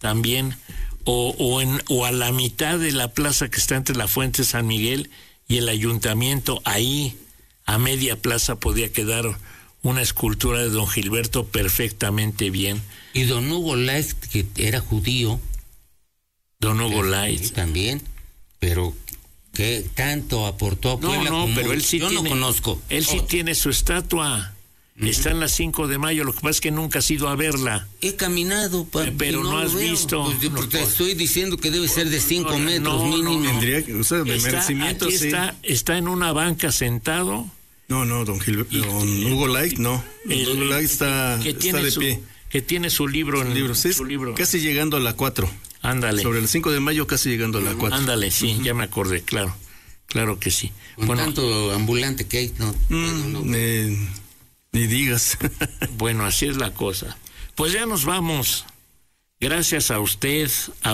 también, o a la mitad de la plaza que está entre la Fuente San Miguel y el ayuntamiento, ahí a media plaza podía quedar una escultura de don Gilberto perfectamente bien. Y don Hugo Light, que era judío. Don Hugo Light. También, pero que tanto aportó a Puebla. No, pero él sí yo tiene, no conozco. Él sí tiene su estatua. Está en la 5 de mayo, lo que pasa es que nunca has ido a verla. He caminado, pero no has visto. Pues te estoy diciendo que debe ser de 5 metros mínimo. Tendría que usar de merecimiento, aquí sí. Está en una banca sentado. No, don Hugo Light, no. Hugo Light está de pie. Que tiene su libro en su libro. Casi llegando a la 4. Ándale. Sobre el 5 de mayo, casi llegando a la 4. Ándale, sí, ya me acordé, claro. Claro que sí. Con tanto ambulante que hay, no. Ni digas. Bueno, así es la cosa. Pues ya nos vamos. Gracias a usted,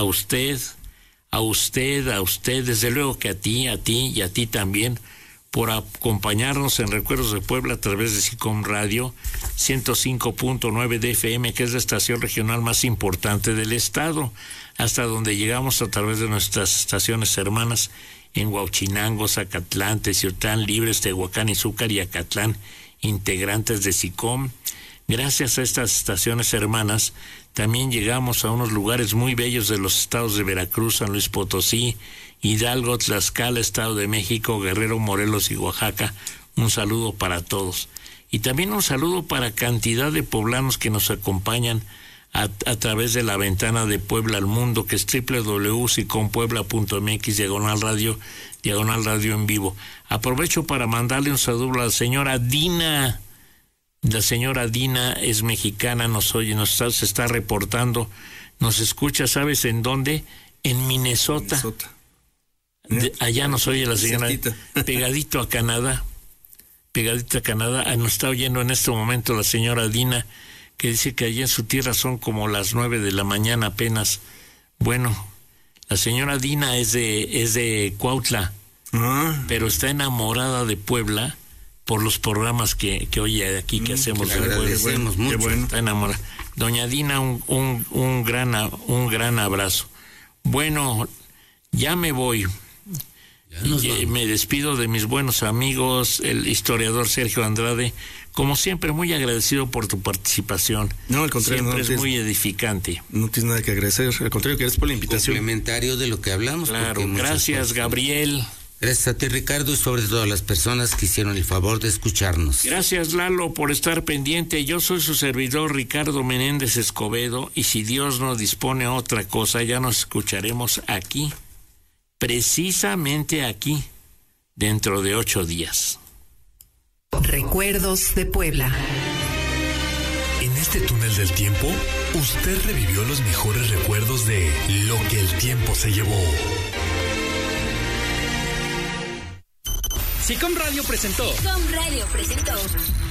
desde luego que a ti y a ti también, por acompañarnos en Recuerdos de Puebla a través de SICOM Radio 105.9 de FM, que es la estación regional más importante del estado, hasta donde llegamos a través de nuestras estaciones hermanas en Huauchinango, Zacatlán, Teciutlán, Libres, Tehuacán, Izúcar y Acatlán, integrantes de SICOM. Gracias a estas estaciones hermanas también llegamos a unos lugares muy bellos de los estados de Veracruz, San Luis Potosí, Hidalgo, Tlaxcala, Estado de México, Guerrero, Morelos y Oaxaca. Un saludo para todos. Y también un saludo para cantidad de poblanos que nos acompañan a través de la ventana de Puebla al mundo, que es www.sicompuebla.mx/radio en vivo. Aprovecho para mandarle un saludo a la señora Dina. La señora Dina es mexicana, nos oye, se está reportando, nos escucha, ¿sabes en dónde? En Minnesota. Allá nos oye la señora, pegadito a Canadá. Nos está oyendo en este momento la señora Dina, que dice que allá en su tierra son como las 9 de la mañana apenas. Bueno, la señora Dina es de Cuautla, pero está enamorada de Puebla por los programas que oye aquí que hacemos. Agradecemos mucho. Bueno. Está enamorada. Doña Dina, un gran abrazo. Bueno, ya me voy. Me despido de mis buenos amigos, el historiador Sergio Andrade. Como siempre, muy agradecido por tu participación. No, al contrario. Siempre es muy edificante. No tienes nada que agradecer. Al contrario, que eres por la invitación. Complementario de lo que hablamos. Claro, gracias, Gabriel. Gracias a ti, Ricardo, y sobre todo a las personas que hicieron el favor de escucharnos. Gracias, Lalo, por estar pendiente. Yo soy su servidor, Ricardo Menéndez Escobedo, y si Dios nos dispone a otra cosa, ya nos escucharemos aquí, precisamente aquí, dentro de 8 días. Recuerdos de Puebla. En este túnel del tiempo, usted revivió los mejores recuerdos de lo que el tiempo se llevó. SICOM Radio presentó.